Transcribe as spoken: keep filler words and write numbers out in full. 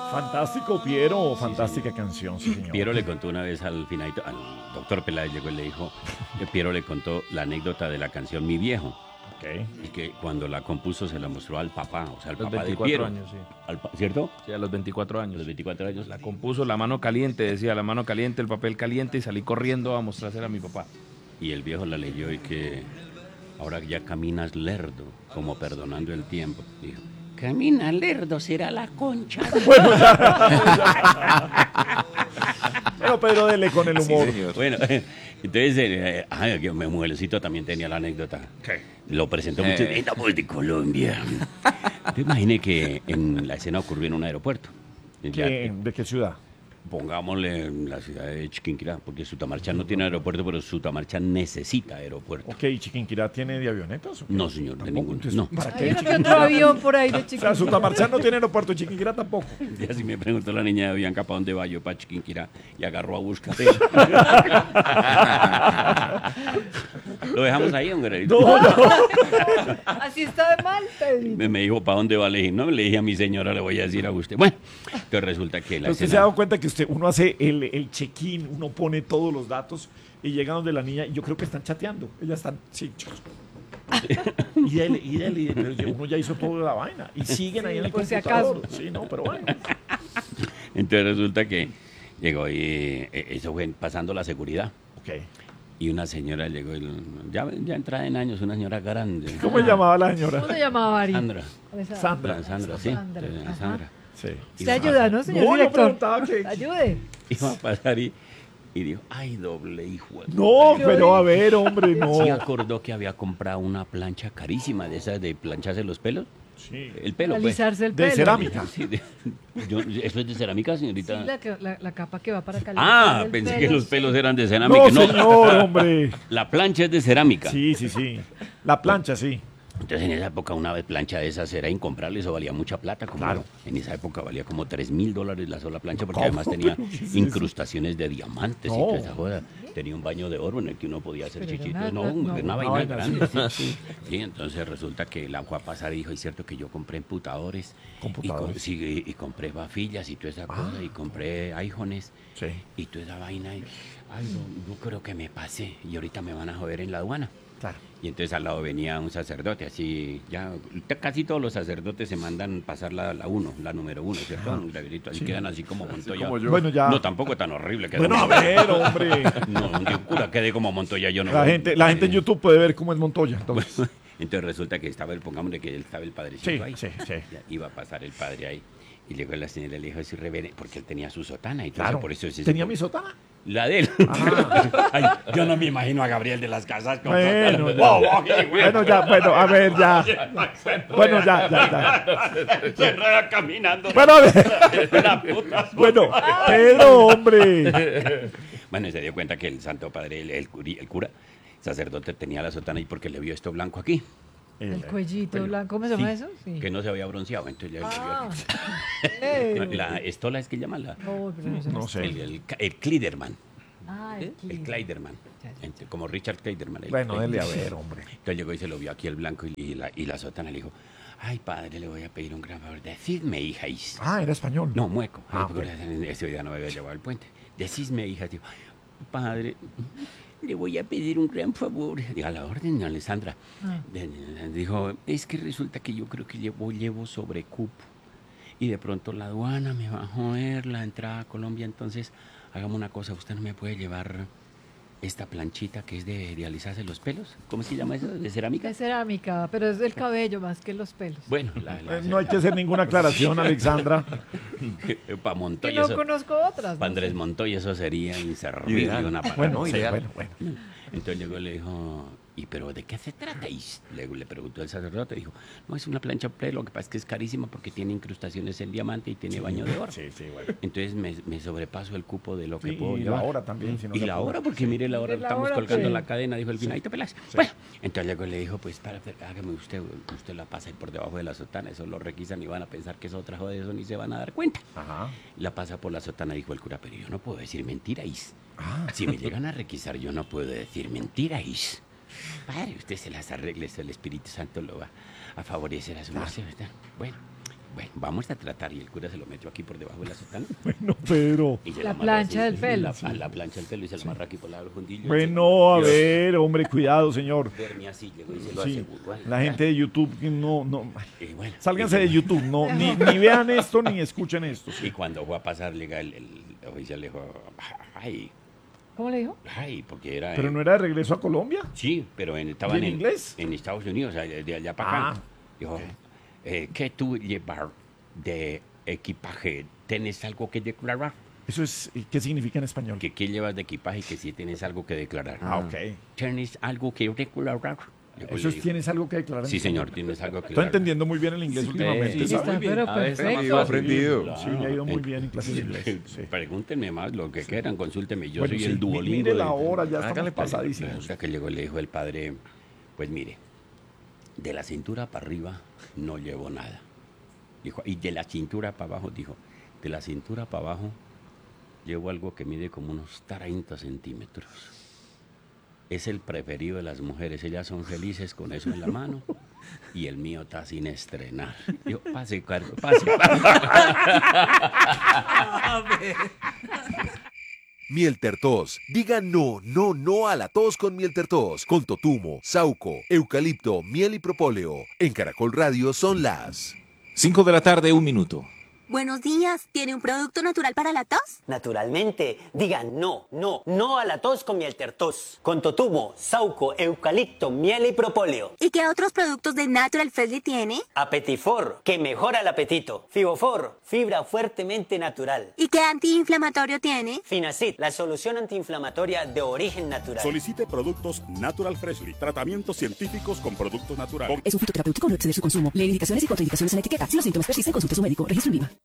Fantástico, Piero, fantástica canción, sí, señor. Piero le contó una vez al finadito, al doctor Peláez llegó y le dijo, que Piero le contó la anécdota de la canción Mi Viejo. Okay. Y que cuando la compuso se la mostró al papá, o sea, al los papá de veinticuatro Piero. años, sí. Al, ¿Cierto? Sí, a los veinticuatro años. A los veinticuatro años. La compuso la mano caliente, decía la mano caliente, el papel caliente, y salí corriendo a mostrársela a mi papá. Y el viejo la leyó y que ahora ya caminas lerdo, como perdonando el tiempo. Dijo, camina lerdo, será la concha. Bueno, Bueno, Pedro, dele con el humor. Sí, bueno, entonces, eh, ay, que mi mujercito también tenía la anécdota. ¿Qué? Lo presentó Eh. mucho. Estamos de Colombia. Te imaginé que en la escena ocurrió en un aeropuerto. Ya, ¿Qué- ¿De qué ciudad? pongámosle en la ciudad de Chiquinquirá, porque Sutamarcha no tiene aeropuerto, pero Sutamarcha necesita aeropuerto. Ok, ¿Chiquinquirá tiene de avionetas? o qué? No, señor, de Tampoco, ninguno. entonces, No. ¿Para Hay qué? uno que otro avión por ahí de O sea, chiquito. Sutamarchán no tiene aeropuerto, Chiquinquirá tampoco. Y así me preguntó la niña de Bianca para dónde va yo, para Chiquinquirá, y agarró a buscar. Lo dejamos ahí, hombre. No, no. Así está de mal, Pedrito. Me, me dijo, ¿para dónde va? Le dije, no, le dije a mi señora, le voy a decir a usted. Bueno, entonces resulta que la Usted se ha escena... dado cuenta que usted, uno hace el, el check-in, uno pone todos los datos y llegan donde la niña y yo creo que están chateando. Ellas están, sí, chicos. Y dale, y dale, y dale, pero uno ya hizo toda la vaina y siguen ahí en el por si computador. Sí, no, pero bueno. Entonces resulta que llegó y eh, eso fue pasando la seguridad. Ok. Y una señora llegó, y, ya, ya entrada en años, una señora grande. ¿Cómo se llamaba la señora? ¿Cómo se llamaba, Ari? Sandra. Esa- Sandra. Sandra, sí. Sandra, eh, ajá. Sandra. Sí. Usted ayuda, ¿no, señor No, yo director? preguntaba que- Ayude. Iba a pasar y, y dijo, ay, doble hijo. de No, puta". pero a ver, hombre, no. Sí acordó que había comprado una plancha carísima de esas de plancharse los pelos. Sí. El pelo, pues. Alisarse el De pelo. cerámica. Sí, de- yo- ¿Eso es de cerámica, Sí, señorita? la, que- la, la capa que va para calentar Ah, el pensé pelo, que los sí. pelos eran de cerámica. No, No, señor, hombre. la plancha es de cerámica. Sí, sí, sí. La plancha, sí. Entonces en esa época una vez plancha de esas era incomprable, eso valía mucha plata. Como Claro. En esa época valía como tres mil dólares la sola plancha porque ¿Cómo? además tenía ¿Pero qué es eso? incrustaciones de diamantes y No. toda esa joda. Tenía un baño de oro en el que uno podía hacer Pero era chichitos. una- No, no, una, una vaina vaina grande. así. Sí. Sí, entonces resulta que la fue a pasar y dijo, es cierto que yo compré computadores. Computadores. Y, com- sí, y, y compré bafillas y toda esa cosa. Y compré iPhones Sí. y toda esa vaina. Y, ay, no, no creo que me pase. Y ahorita me van a joder en la aduana. Claro. Y entonces al lado venía un sacerdote, así, ya, t- casi todos los sacerdotes se mandan pasar la, la uno, la número uno, ¿cierto? Un graverito, así quedan así como Montoya. como yo. Bueno, ya. No, tampoco tan horrible que Bueno, a ver, hombre. No, un Dios cura quede como Montoya, yo no. La gente, la gente en YouTube puede ver cómo es Montoya. Entonces. Entonces resulta que estaba el, pongámosle que estaba el padrecito Sí, ahí. sí, sí. Ya, iba a pasar el padre ahí. Y llegó la señora y le dijo, es irreverente, porque él tenía su sotana y todo Claro. eso, por eso es ¿Tenía mi sotana? La de él. Ah. Ay, yo no me imagino a Gabriel de las Casas con Bueno, sotana. ya. Wow, wow, qué güey. Bueno, ya, bueno, a ver, ya. Bueno, ya, ya, ya. Se enreda caminando. Bueno, a ver. La puta. Bueno, Pedro, hombre. Bueno, y se dio cuenta que el Santo Padre, el, el, curi- el cura, sacerdote, tenía la sotana y porque le vio esto blanco aquí, El cuellito blanco, ¿cómo se llama eso? Sí. que no se había bronceado. Entonces ya le Ah. vio Eh. aquí. La estola es que llaman la. No, pero no sé. No sé. El, el, el Kliderman. Ah, el El Kid. Kleiderman. Ya, ya, Ent- Como Richard Kleiderman. el Bueno, dele a Kleiderman. ver, hombre. Entonces llegó y se lo vio aquí el blanco y, y la, y la sotana le dijo, ay padre, le voy a pedir un gran favor, decidme hijáis. Ah, era español. No, mueco. Ah, Porque ese día no me había llevado al puente. Decidme hija, digo, padre, le voy a pedir un gran favor. Diga, a la orden, Alessandra. Ah. De- de- Dijo, es que resulta que yo creo que llevo, llevo sobrecupo. Y de pronto la aduana me va a joder la entrada a Colombia. Entonces, hagamos una cosa, usted no me puede llevar esta planchita que es de, de alisarse los pelos. ¿Cómo se llama eso? ¿De cerámica? Es cerámica, pero es del cabello más que los pelos. Bueno, la, la- Eh, No hay que hacer ninguna aclaración, Alexandra. para Que Montoya. no eso- conozco otras. pa' no Andrés sé. Montoya eso sería inservible Ideal. una palabra. Bueno, No, sí, ideal. bueno, bueno. Entonces llegó y le dijo, ¿y pero de qué se trata? Y le, le preguntó el sacerdote, dijo, no, es una plancha play, lo que pasa es que es carísima porque tiene incrustaciones en diamante y tiene baño de oro. Sí, sí, bueno. Entonces me, me sobrepaso el cupo de lo que Sí, puedo y la llevar. hora también, si no y se la puede. hora, porque mire la hora, Mire la estamos hora, colgando pues. la cadena, dijo el Finadito Peláez. Bueno, entonces llegó y le dijo, pues para, hágame usted, usted la pasa ahí por debajo de la sotana, eso lo requisan y van a pensar que es otra joda de eso ni se van a dar cuenta. Ajá. La pasa por la sotana, dijo el cura, pero yo no puedo decir mentiras. Ah. Si me llegan a requisar, yo no puedo decir mentiras. Padre, usted se las arregle, eso el Espíritu Santo lo va a favorecer a su merced, ¿verdad? Bueno, bueno, vamos a tratar. Y el cura se lo metió aquí por debajo de la sotana. Bueno, Pedro. Y se La lo amarró plancha así, del pelo. La, Sí. a la plancha del pelo y se lo amarra aquí por la fundillo. Bueno, a Dios. ver, hombre, cuidado, señor. Duerme así, llegó y se lo Sí, aseguró. Ay, la gente de YouTube que no, no. y bueno, Sálganse y de bueno. YouTube, no, ni, ni vean esto ni escuchen esto. Y cuando fue a pasar, llega el, el oficial le dijo, ay, ¿Cómo le dijo? ay, porque era... Pero en- no era de regreso a Colombia. Sí, pero en, estaban ¿Y en inglés? en Estados Unidos, o sea, de allá para Ah, acá. Dijo, eh, ¿qué tú llevar de equipaje? ¿Tienes algo que declarar? Eso es, ¿qué significa en español? ¿Que qué llevas de equipaje? Que si tienes algo que declarar. Ah, ok. ¿Tienes algo que declarar? Yo Eso le es, digo, ¿tienes algo que declarar? en Sí, español? señor, tienes algo que Estoy declarar. entendiendo muy bien el inglés últimamente. sí, Sí, ¿sabes? está, pero A veces perfecto. ha aprendido. Claro. Sí, me ha ido muy En- bien en clases de inglés. Sí. Pregúntenme más lo que quieran, consúltenme. Yo Bueno, soy sí, el mi- Duolingo. Mire la de- hora, ya Hágale, estamos pues. pasadísimos. Resulta que llegó y le dijo el padre, pues mire, de la cintura para arriba no llevo nada. Dijo, y de la cintura para abajo, dijo, de la cintura para abajo llevo algo que mide como unos treinta centímetros. Es el preferido de las mujeres, ellas son felices con eso en la mano y el mío está sin estrenar. Yo, pase, Carlos, pase. Miel Tertos. Diga no, no, no a la tos con Miel Tertos. Con totumo, sauco, eucalipto, miel y propóleo. En Caracol Radio son las... cinco de la tarde, un minuto. Buenos días, ¿tiene un producto natural para la tos? Naturalmente, digan no, no, no a la tos con Miel Tertos. Con totumo, sauco, eucalipto, miel y propóleo. ¿Y qué otros productos de Natural Freshly tiene? Apetifor, que mejora el apetito. Fibofor, fibra fuertemente natural. ¿Y qué antiinflamatorio tiene? Finacid, la solución antiinflamatoria de origen natural. Solicite productos Natural Freshly. Tratamientos científicos con productos naturales. Es un fitoterapéutico, no exceder su consumo. Lee indicaciones y contraindicaciones en la etiqueta. Si los síntomas persisten, consulte a su médico. Registro en Viva.